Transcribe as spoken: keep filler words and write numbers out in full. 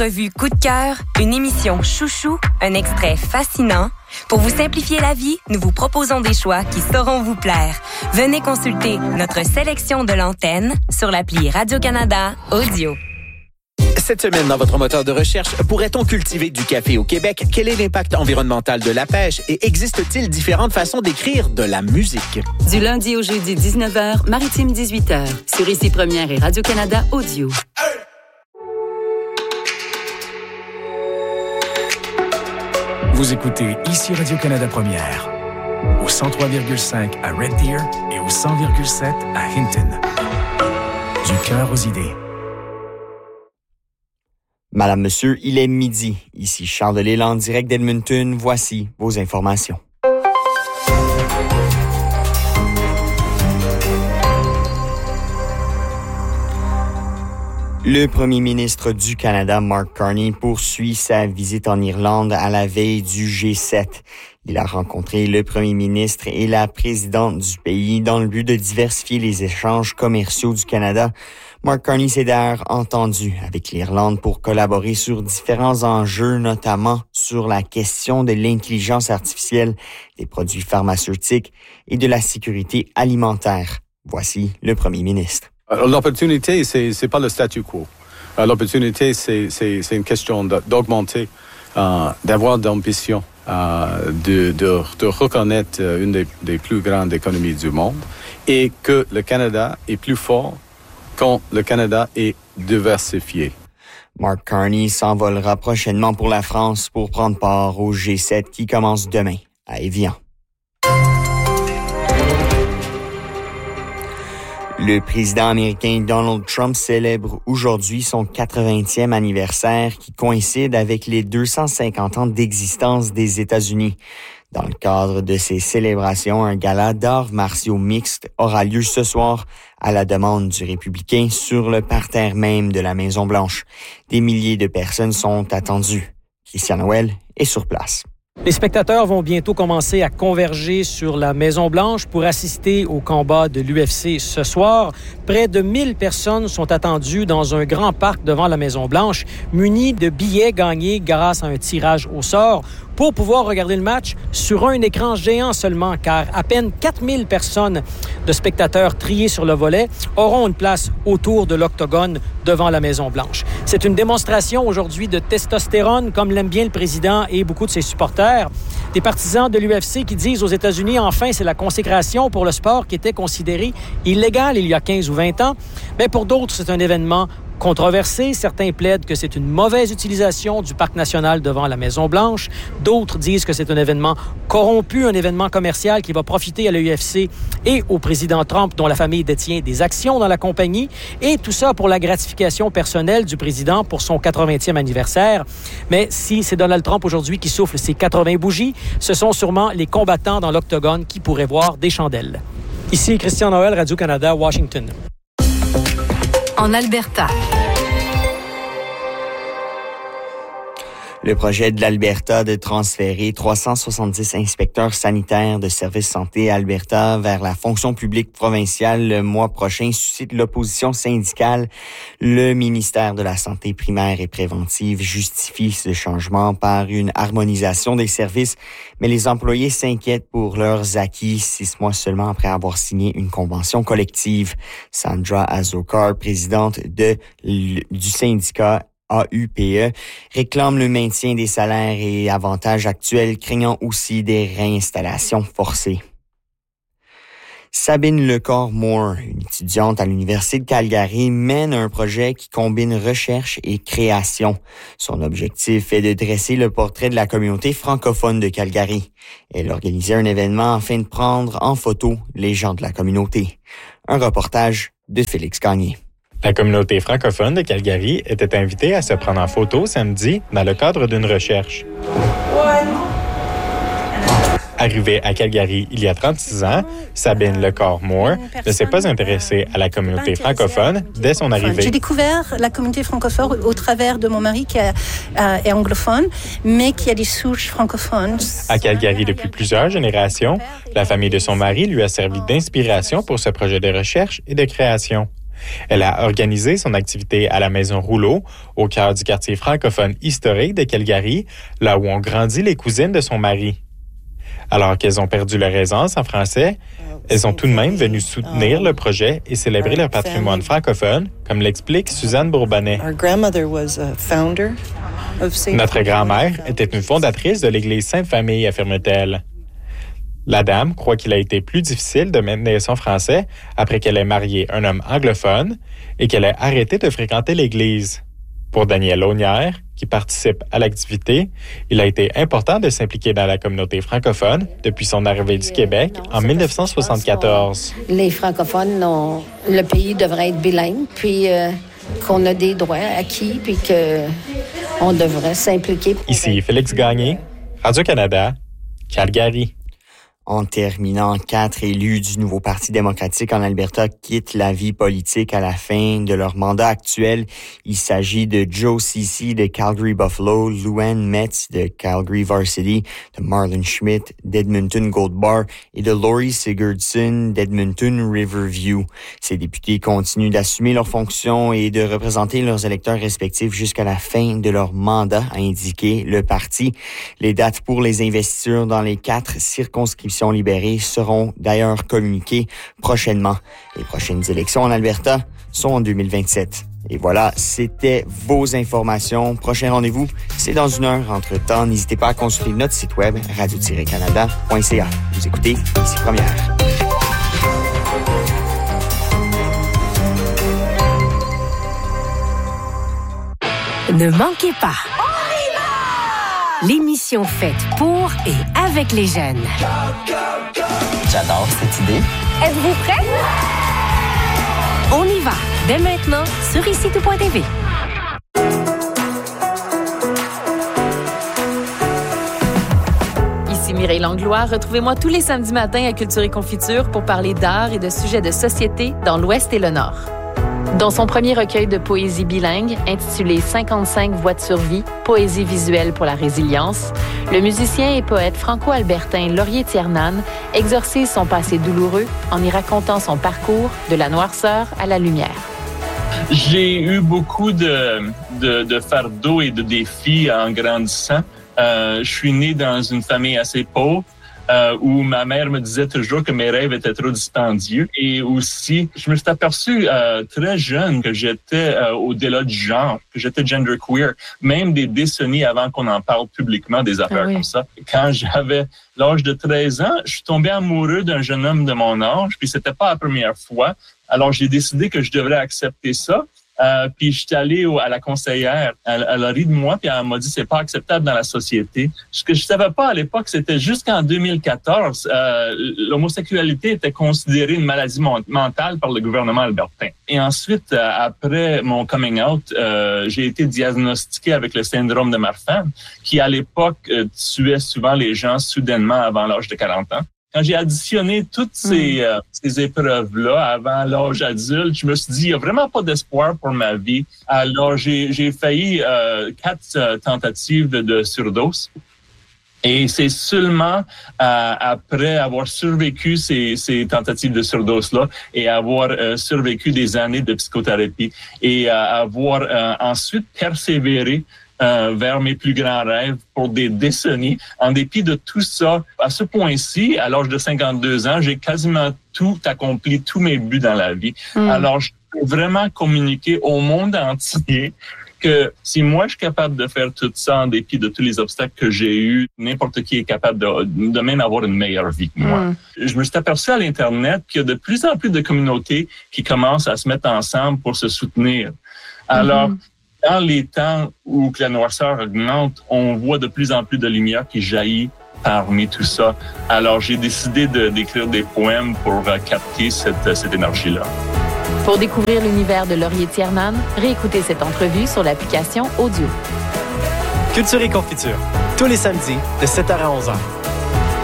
Revue Coup de cœur, une émission chouchou, un extrait fascinant. Pour vous simplifier la vie, nous vous proposons des choix qui sauront vous plaire. Venez consulter notre sélection de l'antenne sur l'appli Radio-Canada Audio. Cette semaine, dans votre moteur de recherche, pourrait-on cultiver du café au Québec? Quel est l'impact environnemental de la pêche? Et existe-t-il différentes façons d'écrire de la musique? Du lundi au jeudi, dix-neuf heures, Maritime dix-huit heures, sur Ici Première et Radio-Canada Audio. Vous écoutez Ici Radio-Canada Première, au cent trois virgule cinq à Red Deer et au cent virgule sept à Hinton. Du cœur aux idées. Madame, Monsieur, il est midi. Ici Charles Delisle en direct d'Edmonton. Voici vos informations. Le premier ministre du Canada, Mark Carney, poursuit sa visite en Irlande à la veille du G sept. Il a rencontré le premier ministre et la présidente du pays dans le but de diversifier les échanges commerciaux du Canada. Mark Carney s'est d'ailleurs entendu avec l'Irlande pour collaborer sur différents enjeux, notamment sur la question de l'intelligence artificielle, des produits pharmaceutiques et de la sécurité alimentaire. Voici le premier ministre. L'opportunité, c'est c'est pas le statu quo. L'opportunité, c'est c'est c'est une question d'augmenter, euh, d'avoir d'ambition, euh, de de de reconnaître une des, des plus grandes économies du monde et que le Canada est plus fort quand le Canada est diversifié. Mark Carney s'envolera prochainement pour la France pour prendre part au G sept qui commence demain à Évian. Le président américain Donald Trump célèbre aujourd'hui son quatre-vingtième anniversaire qui coïncide avec les deux cent cinquante ans d'existence des États-Unis. Dans le cadre de ces célébrations, un gala d'arts martiaux mixtes aura lieu ce soir à la demande du républicain sur le parterre même de la Maison-Blanche. Des milliers de personnes sont attendues. Christian Noël est sur place. Les spectateurs vont bientôt commencer à converger sur la Maison-Blanche pour assister au combat de l'U F C ce soir. Près de mille personnes sont attendues dans un grand parc devant la Maison-Blanche, munis de billets gagnés grâce à un tirage au sort pour pouvoir regarder le match sur un écran géant seulement, car à peine quatre mille personnes de spectateurs triés sur le volet auront une place autour de l'octogone devant la Maison-Blanche. C'est une démonstration aujourd'hui de testostérone, comme l'aime bien le président et beaucoup de ses supporters. Des partisans de l'U F C qui disent aux États-Unis, enfin, c'est la consécration pour le sport qui était considéré illégal il y a quinze ou vingt ans. Mais pour d'autres, c'est un événement controversé. Certains plaident que c'est une mauvaise utilisation du parc national devant la Maison-Blanche. D'autres disent que c'est un événement corrompu, un événement commercial qui va profiter à l'U F C et au président Trump, dont la famille détient des actions dans la compagnie. Et tout ça pour la gratification personnelle du président pour son quatre-vingtième anniversaire. Mais si c'est Donald Trump aujourd'hui qui souffle ses quatre-vingts bougies, ce sont sûrement les combattants dans l'octogone qui pourraient voir des chandelles. Ici Christian Noël, Radio-Canada, Washington. En Alberta. Le projet de l'Alberta de transférer trois cent soixante-dix inspecteurs sanitaires de Service Santé Alberta vers la fonction publique provinciale le mois prochain suscite l'opposition syndicale. Le ministère de la Santé primaire et préventive justifie ce changement par une harmonisation des services, mais les employés s'inquiètent pour leurs acquis six mois seulement après avoir signé une convention collective. Sandra Azokar, présidente de, du syndicat A U P E, réclame le maintien des salaires et avantages actuels, craignant aussi des réinstallations forcées. Sabine Lecor-Moore, une étudiante à l'Université de Calgary, mène un projet qui combine recherche et création. Son objectif est de dresser le portrait de la communauté francophone de Calgary. Elle organisait un événement afin de prendre en photo les gens de la communauté. Un reportage de Félix Gagné. La communauté francophone de Calgary était invitée à se prendre en photo samedi dans le cadre d'une recherche. Arrivée à Calgary il y a trente-six ans, Sabine Lecor-Moore ne s'est pas intéressée à la communauté francophone dès son arrivée. J'ai découvert la communauté francophone au travers de mon mari qui est, euh, est anglophone, mais qui a des souches francophones. À Calgary depuis plusieurs générations, la famille de son mari lui a servi d'inspiration pour ce projet de recherche et de création. Elle a organisé son activité à la Maison Rouleau, au cœur du quartier francophone historique de Calgary, là où ont grandi les cousines de son mari. Alors qu'elles ont perdu leur aisance en français, elles ont tout de même venu soutenir le projet et célébrer leur patrimoine francophone, comme l'explique Suzanne Bourbonnais. Notre grand-mère était une fondatrice de l'Église Sainte-Famille, affirme-t-elle. La dame croit qu'il a été plus difficile de maintenir son français après qu'elle ait marié un homme anglophone et qu'elle ait arrêté de fréquenter l'Église. Pour Daniel Aunière, qui participe à l'activité, il a été important de s'impliquer dans la communauté francophone depuis son arrivée du Québec en dix-neuf cent soixante-quatorze. Les francophones, ont, le pays devrait être bilingue, puis euh, qu'on a des droits acquis, puis qu'on devrait s'impliquer. Ici Félix Gagné, Radio-Canada, Calgary. En terminant, quatre élus du nouveau Parti démocratique en Alberta quittent la vie politique à la fin de leur mandat actuel. Il s'agit de Joe Ceci de Calgary Buffalo, Luann Metz de Calgary Varsity, de Marlon Schmidt d'Edmonton Gold Bar et de Laurie Sigurdsson d'Edmonton Riverview. Ces députés continuent d'assumer leurs fonctions et de représenter leurs électeurs respectifs jusqu'à la fin de leur mandat, a indiqué le parti. Les dates pour les investitures dans les quatre circonscriptions libérées seront d'ailleurs communiquées prochainement. Les prochaines élections en Alberta sont en deux mille vingt-sept. Et voilà, c'était vos informations. Prochain rendez-vous, c'est dans une heure. Entre-temps, n'hésitez pas à consulter notre site web radio tiret canada point c a. Vous écoutez Ici Première. Ne manquez pas. L'émission faite pour et avec les jeunes. J'adore cette idée. Êtes-vous prêts? On y va, dès maintenant, sur ici tout point t v. Ici Mireille Langlois. Retrouvez-moi tous les samedis matins à Culture et Confiture pour parler d'art et de sujets de société dans l'Ouest et le Nord. Dans son premier recueil de poésie bilingue, intitulé cinquante-cinq voix de survie, poésie visuelle pour la résilience, le musicien et poète franco-albertain Laurier Tiernan exorcise son passé douloureux en y racontant son parcours de la noirceur à la lumière. J'ai eu beaucoup de, de, de fardeaux et de défis en grandissant. Euh, je suis né dans une famille assez pauvre. Euh, où ma mère me disait toujours que mes rêves étaient trop dispendieux. Et aussi, je me suis aperçu euh, très jeune que j'étais euh, au-delà du genre, que j'étais genderqueer, même des décennies avant qu'on en parle publiquement des affaires ah oui. comme ça. Quand j'avais l'âge de treize ans, je suis tombé amoureux d'un jeune homme de mon âge, puis c'était pas la première fois. Alors j'ai décidé que je devrais accepter ça. Euh, puis je suis allé au, à la conseillère, elle, elle a ri de moi, puis elle m'a dit c'est pas acceptable dans la société. Ce que je savais pas à l'époque, c'était jusqu'en deux mille quatorze, euh, l'homosexualité était considérée une maladie mentale par le gouvernement albertain. Et ensuite, euh, après mon coming out, euh, j'ai été diagnostiqué avec le syndrome de Marfan, qui à l'époque euh, tuait souvent les gens soudainement avant l'âge de quarante ans. Quand j'ai additionné toutes ces, mmh. euh, ces épreuves-là avant l'âge adulte, je me suis dit, il n'y a vraiment pas d'espoir pour ma vie. Alors, j'ai, j'ai failli euh, quatre euh, tentatives de, de surdose. Et c'est seulement euh, après avoir survécu ces, ces tentatives de surdose-là et avoir euh, survécu des années de psychothérapie et euh, avoir euh, ensuite persévéré Euh, vers mes plus grands rêves pour des décennies. En dépit de tout ça, à ce point-ci, à l'âge de cinquante-deux ans, j'ai quasiment tout accompli, tous mes buts dans la vie. Mm. Alors, je peux vraiment communiquer au monde entier que si moi, je suis capable de faire tout ça en dépit de tous les obstacles que j'ai eus, n'importe qui est capable de, de même avoir une meilleure vie que moi. Mm. Je me suis aperçu à l'Internet qu'il y a de plus en plus de communautés qui commencent à se mettre ensemble pour se soutenir. Alors, mm-hmm. Dans les temps où que la noirceur augmente, on voit de plus en plus de lumière qui jaillit parmi tout ça. Alors, j'ai décidé de, d'écrire des poèmes pour euh, capter cette, cette énergie-là. Pour découvrir l'univers de Laurier Tiernan, réécoutez cette entrevue sur l'application Audio. Culture et Confiture, tous les samedis de sept heures à onze heures.